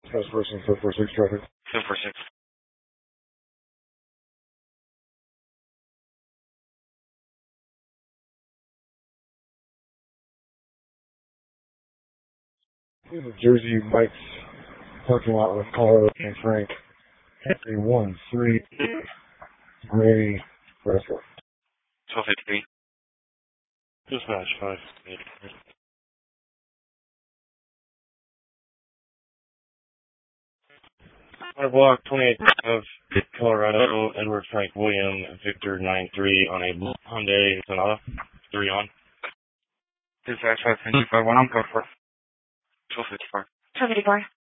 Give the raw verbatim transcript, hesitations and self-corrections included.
Test person for four six traffic. ten four six. Jersey Mike's parking lot with Colorado and Frank. A one three gray Fresco. twelve fifty-three. Dispatch five. Five block twenty-eight of Colorado, Edward Frank William Victor nine three on a blue Hyundai Sonata. Three on. Dispatch five fifty-five. One on code four. twelve fifty-four. twelve fifty-four.